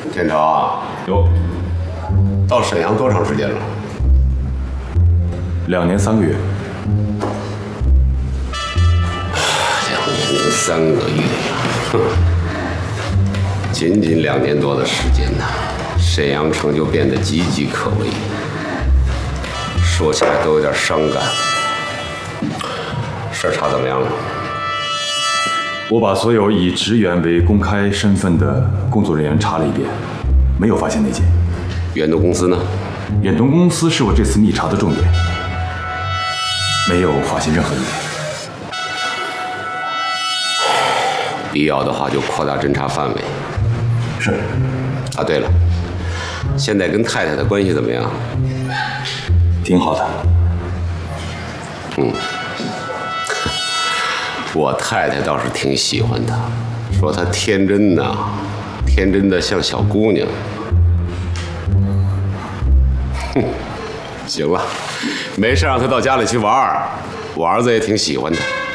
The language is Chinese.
天朝啊， 有到沈阳多长时间了 2年3个月。 2年3个月呀，哼，仅仅2年多的时间呐，沈阳城就变得岌岌可危，说起来都有点伤感。事儿查怎么样了？ 我把所有以职员为公开身份的工作人员查了一遍，没有发现内奸。 远东公司呢？ 远东公司是我这次密查的重点，没有发现任何疑点。 必要的话就扩大侦查范围。 是。 啊，对了，现在跟太太的关系怎么样？ 挺好的。 我太太倒是挺喜欢她，说她天真呐，天真的像小姑娘。哼，行了，没事让她到家里去玩，我儿子也挺喜欢她。